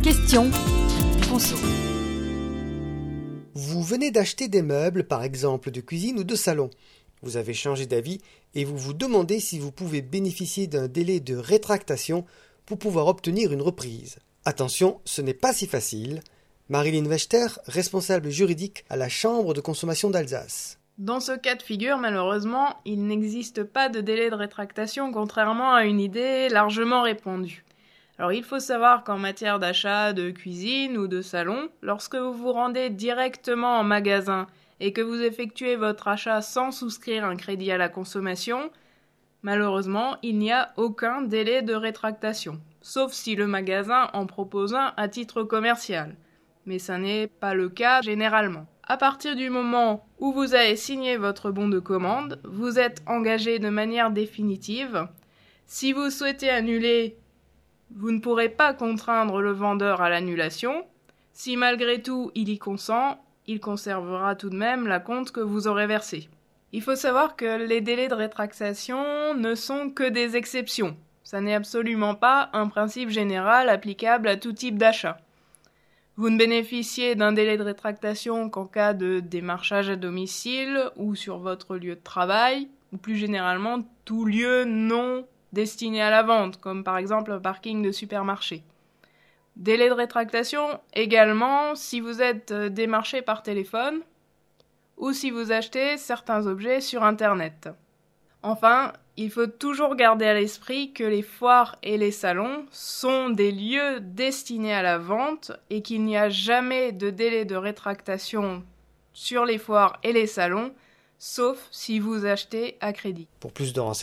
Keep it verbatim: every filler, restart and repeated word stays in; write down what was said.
Question conso. Vous venez d'acheter des meubles, par exemple de cuisine ou de salon. Vous avez changé d'avis et vous vous demandez si vous pouvez bénéficier d'un délai de rétractation pour pouvoir obtenir une reprise. Attention, ce n'est pas si facile. Marilyn Wechter, responsable juridique à la Chambre de consommation d'Alsace. Dans ce cas de figure, malheureusement, il n'existe pas de délai de rétractation, contrairement à une idée largement répandue. Alors il faut savoir qu'en matière d'achat de cuisine ou de salon, lorsque vous vous rendez directement en magasin et que vous effectuez votre achat sans souscrire un crédit à la consommation, malheureusement, il n'y a aucun délai de rétractation, sauf si le magasin en propose un à titre commercial. Mais ça n'est pas le cas généralement. À partir du moment où vous avez signé votre bon de commande, vous êtes engagé de manière définitive. Si vous souhaitez annuler, vous ne pourrez pas contraindre le vendeur à l'annulation. Si malgré tout il y consent, il conservera tout de même la compte que vous aurez versée. Il faut savoir que les délais de rétractation ne sont que des exceptions. Ça n'est absolument pas un principe général applicable à tout type d'achat. Vous ne bénéficiez d'un délai de rétractation qu'en cas de démarchage à domicile ou sur votre lieu de travail, ou plus généralement tout lieu non destiné à la vente, comme par exemple un parking de supermarché. Délai de rétractation également si vous êtes démarché par téléphone ou si vous achetez certains objets sur Internet. Enfin, il faut toujours garder à l'esprit que les foires et les salons sont des lieux destinés à la vente et qu'il n'y a jamais de délai de rétractation sur les foires et les salons, sauf si vous achetez à crédit. Pour plus de renseignements,